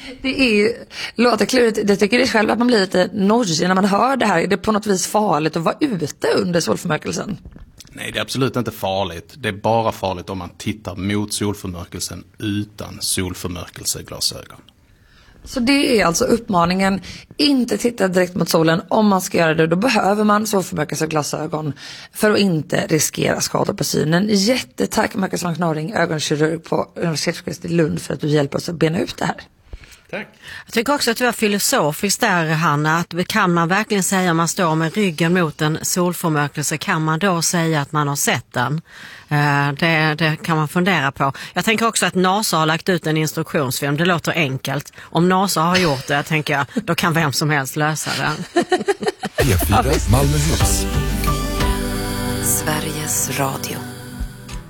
låter klurigt. Det tycker jag själv att man blir lite nojig när man hör det här. Är det på något vis farligt att vara ute under solförmörkelsen? Nej, det är absolut inte farligt. Det är bara farligt om man tittar mot solförmörkelsen utan solförmörkelseglasögon. Så det är alltså uppmaningen, inte titta direkt mot solen. Om man ska göra det, då behöver man solförmörkelseglasögon för att inte riskera skador på synen. Jättetack Marcus von Knorring, ögonkirurg på Universitetssjukhuset i Lund, för att du hjälper oss att bena ut det här. Tack. Jag tycker också att du var filosofiskt där, Hanna. Att kan man verkligen säga, om man står med ryggen mot en solförmörkelse, kan man då säga att man har sett den? Det kan man fundera på. Jag tänker också att NASA har lagt ut en instruktionsfilm. Det låter enkelt. Om NASA har gjort det, tänker jag, då kan vem som helst lösa det. P4 Malmöhus. Sveriges Radio.